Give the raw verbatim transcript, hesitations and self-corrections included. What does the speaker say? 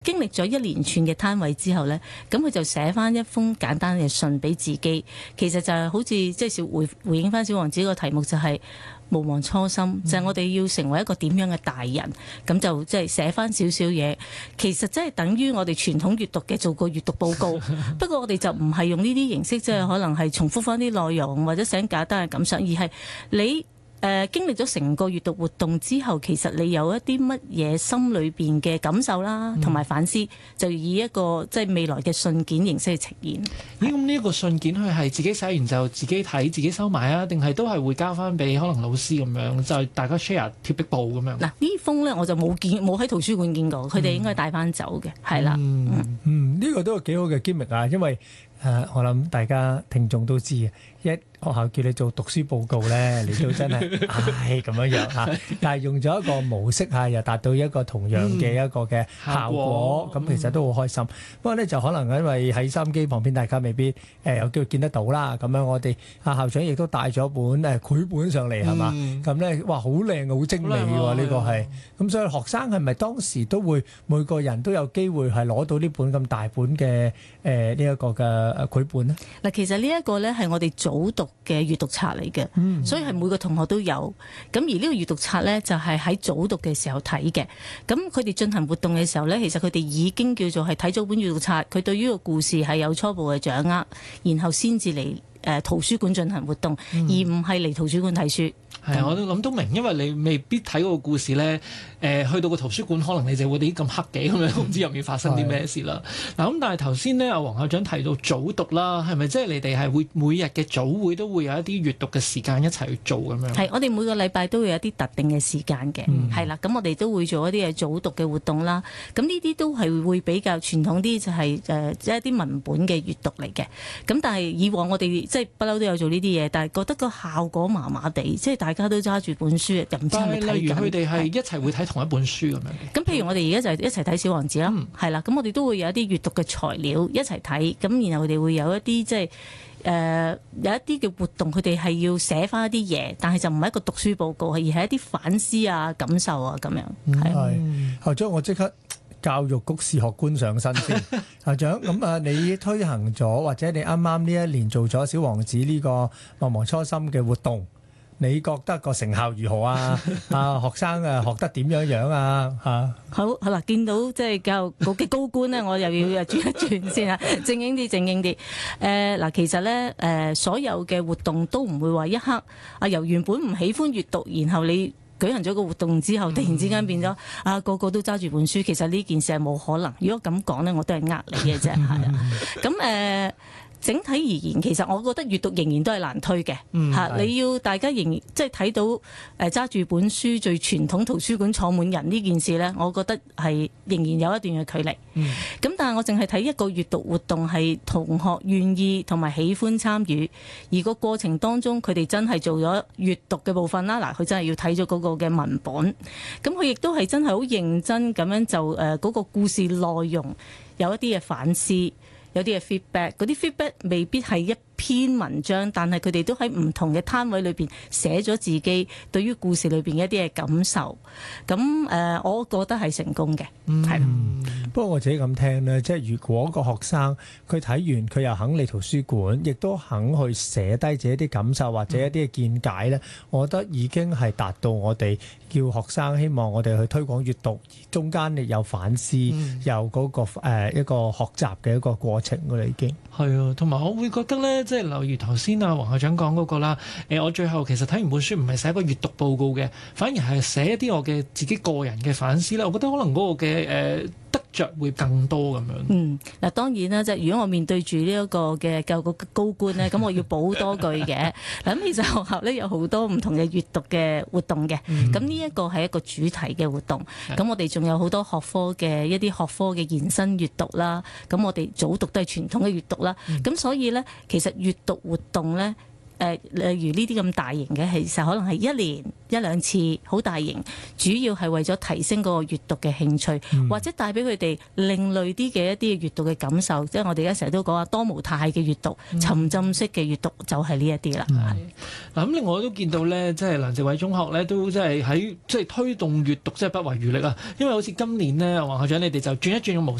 經歷咗一連串嘅攤位之後呢，咁佢就寫翻一封簡單嘅信俾自己，其實就係好似即係小回回應翻小王子個題目就係、是。無忘初心，嗯、就係我哋要成為一個點樣嘅大人，咁就即係寫翻少少嘢。其實即係等於我哋傳統閱讀嘅做個閱讀報告，不過我哋就唔係用呢啲形式，即係可能係重複翻啲內容或者寫簡單嘅感想，而係你。誒、呃、經歷咗成個閱讀活動之後，其實你有一啲乜嘢心裏邊嘅感受啦，同埋反思，嗯、就以一個即係未來嘅信件形式去呈現。 咦？咁呢一個信件佢係自己寫完就自己睇、自己收埋啊，定係都係會交翻俾可能老師咁樣，就係大家 share 貼壁簿咁樣？嗱， 呢封咧我就冇見，冇喺圖書館見過，佢哋應該帶翻走嘅，係啦。 嗯嗯，呢個都係幾好嘅 gimmick啊，因為誒、呃、我諗大家聽眾都知嘅一。學校叫你做讀書報告咧，你都真係唉咁樣樣嚇，但係用咗一個模式嚇，又達到一個同樣嘅一個嘅效果，咁、嗯、其實都好開心。嗯、不過咧就可能因為喺收音機旁邊，大家未必誒、呃、有機會見得到啦。咁樣我哋啊校長亦都帶咗本誒繪本上嚟係嘛？咁咧、嗯、哇好靚好精美喎呢個係。咁所以學生係咪當時都會每個人都有機會係攞到呢本咁大本嘅誒呢一個嘅繪本呢？ 嗱，其實呢一個咧係我哋早讀嘅閱讀冊嚟嘅，嗯、所以係每個同學都有。咁而呢個閱讀冊呢，就係喺早讀嘅時候睇嘅。咁佢哋進行活動嘅時候呢，其實佢哋已經叫做係睇咗本閱讀冊，佢對於個故事係有初步嘅掌握，然後先至嚟誒圖書館進行活動，嗯、而唔係嚟圖書館睇書。 係啊，我都諗都明，因為你未必睇嗰個故事咧，誒、呃、去到個圖書館，可能你就會啲咁黑嘅咁樣，唔知入面發生啲咩事啦。嗱咁，但係頭先咧，阿黃校長提到早讀啦，係咪即係你哋係會每日嘅早會都會有一啲閱讀嘅時間一齊去做咁樣？係，我哋每個禮拜都會有一啲特定嘅時間嘅，係啦、嗯。咁我哋都會做一啲嘅早讀嘅活動啦。咁呢啲都係會比較傳統啲，就係誒即係一啲文本嘅閱讀嚟嘅。咁但係以往我哋即係不嬲都有做呢啲嘢，但係覺得個效果麻麻地，即係大家都揸住本書，又唔知係咪睇緊。例如佢哋係一齊會睇同一本書咁樣。咁譬如我哋而家就係一齊睇《小王子》啦，係啦、嗯。咁我哋都會有一啲閱讀嘅材料一齊睇，咁然後佢哋會有一啲即係誒有一啲嘅活動，佢哋係要寫翻一啲嘢，但係就唔係一個讀書報告，而係一啲反思啊、感受啊咁樣。係、 嗯，校長，我即刻教育局視學官上身先。校長，咁啊，你推行咗或者你啱啱呢一年做咗《小王子》呢個忘忘初心嘅活動，你覺得個成效如何啊？啊，學生啊學得點樣樣啊？嚇， 好，好啦，見到即係教育局嘅高官咧，我又要轉一轉先啊，正經啲，正經啲。誒、呃、嗱，其實咧誒、呃，所有嘅活動都唔會話一刻啊，由原本唔喜歡閱讀，然後你舉行咗個活動之後，突然之間變咗啊，個個都揸住本書。其實呢件事係冇可能。如果咁講咧，我都係呃你嘅啫，係啊。咁誒。呃整體而言，其實我覺得閱讀仍然都係難推嘅嚇、嗯啊。你要大家仍然即係睇到誒揸住本書最傳統圖書館坐滿人呢件事呢，我覺得係仍然有一段嘅距離。咁、嗯、但係我淨係睇一個閱讀活動係同學願意同埋喜歡參與，而個過程當中佢哋真係做咗閱讀嘅部分啦。嗱，佢真係要睇咗嗰個嘅文本，咁佢亦都係真係好認真咁樣就誒嗰、呃嗰個故事內容有一啲嘅反思。有啲嘅 feedback，嗰啲 feedback 未必係一篇文章，但係佢哋都喺唔同嘅攤位裏邊寫咗自己對於故事裏邊一啲嘅感受。咁誒、呃，我覺得係成功嘅，係啦、 嗯。不過我自己咁聽咧，即係如果個學生佢睇完佢又肯嚟圖書館，亦都肯去寫低自己啲感受或者一啲嘅見解咧，我覺得已經係達到我哋叫學生希望我哋去推廣閱讀，中間亦有反思，嗯、有嗰、那個誒、呃、一個學習嘅一個過程㗎啦，已經係啊。同埋我會覺得咧，即係例如頭先啊黃校長講嗰個啦，誒、呃、我最後其實睇完本書唔係寫一個閱讀報告嘅，反而係寫一啲我嘅自己個人嘅反思啦。我覺得可能嗰個嘅誒、呃、得着會更多咁樣。嗯， 嗱當然啦，即係如果我面對住呢一個嘅教育局高官咧，咁我要補多句嘅。嗱咁其實學校咧有好多唔同嘅閱讀嘅活動嘅，咁呢一個係一個主題嘅活動。咁、嗯、我哋仲有好多學科嘅一啲學科嘅延伸閱讀啦。咁我哋早讀都係傳統嘅閱讀啦。咁、嗯、所以咧，其實閱讀活動咧。誒、 誒，例如呢啲咁大型嘅，其實可能係一年一兩次，好大型，主要係為咗提升嗰個閱讀嘅興趣， 嗯、 或者帶俾佢哋另類啲嘅一啲閱讀嘅感受。即係我哋而家成日都講話多模態嘅閱讀、 嗯、 沉浸式嘅閱讀，就係呢一啲啦。 嗱咁另外我都見到咧，即係梁植偉中學咧都即係喺即係推動閱讀，即係不遺餘力啊！因為好似今年呢，黃校長你哋就轉一轉個模式。